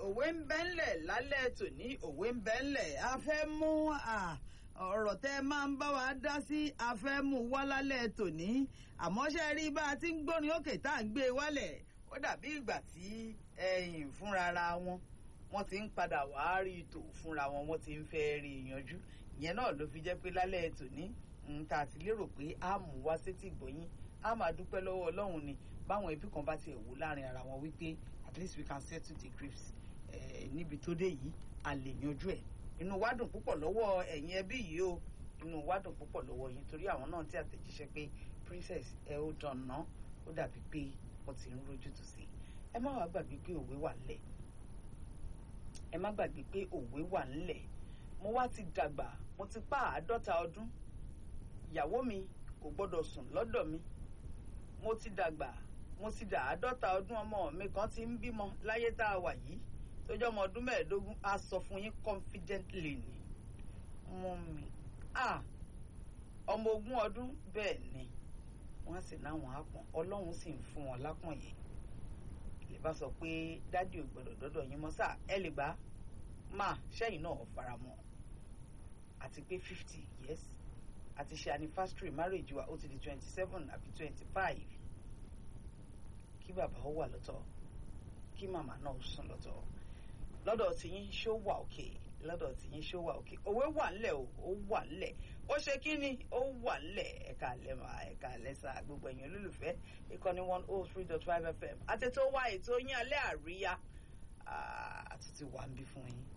òwe ń bẹ́ńlẹ̀ lálẹ́ tòní òwe ń bẹ́ńlẹ̀ a fẹ́ mú ọ̀rọ̀ tẹ́ máa ń bá wa dá sí a fẹ́ mú wá lálẹ́ tòní àmọ́ ṣe rí bá a ti ń gbórin òkè tá à ń gbé wálẹ̀ ó dàbí ìgbà tí ẹ̀yìn fúnra wọn ti ń padà wá rí tò fúnra wọn ti ń fẹ́ rí ìyanjú ìyẹn náà ló fi jẹ́ pé lálẹ́ tòní tá a ti lérò pé a mú wá sétí ìgbọ̀yìn a máa dúpẹ́ lọ́wọ́ Ọlọ́run ni báwọn ẹbí kan bá ti wò láàrin ara wọn wípé at least we can settle the griefs níbi tó dé yìí a lè yanjú ẹ̀ inú wa dùn púpọ̀ lọ́wọ́ ẹ̀yin ẹbí yìí o inú wa dùn púpọ̀ lọ́wọ́ yín torí àwọn náà tí àtẹ̀jíṣẹ́ pé princess ẹ ó dànná ó dàbí pé wọ́n ti ń rójú tù sí ẹ má wàá gbàgbé pé òwe wà ńlẹ̀ ẹ má gbàgbé pé òwe wà ńlẹ̀ mo wá ti dàgbà mo ti pa 50 ọdún ìyàwó mi kò gbọ́dọ̀ sùn lọ́dọ̀ mi mo ti dàgbà mo ti dà 50 ọdún ọmọ mi kan ti ń bímọ láyé tá a wà yìí tójọ́ ọmọ ọdún 15 a sọ fún yín confidently ni mọ́mì ọmọ 20 ọdún bẹ́ẹ̀ ni wọ́n sì láwọn àpọ̀n Ọlọ́run sì ń fún wọn lápọ̀n yìí lè bá sọ pé dádì ò gbọ́dọ̀ dọ́dọ̀ yín mọ́ sáà ẹ lè gbà máa ṣẹ́yìn náà faramọ́ àti pé 50 yes àti ṣe anniversary marriage wa ó ti di 27 àbí 25 kí bàbá ó wà lọ́tọ̀ kí màmá náà sùn lọ́tọ̀ lọ́dọ̀ tí yín ṣó wà òkè lọ́dọ̀ tí yín ṣó wà òkè òwe wà ńlẹ̀ o ó wà ńlẹ̀ ó ṣe kí ni ó wà ńlẹ̀ ẹ̀ka lẹ́mà ẹ̀ka lẹ́sà gbogbo ẹ̀yin olólùfẹ́ ìkànnì 103.5 FM àti tó wá ètò yín alẹ́ àríyá àti ti wà ń bí fún yín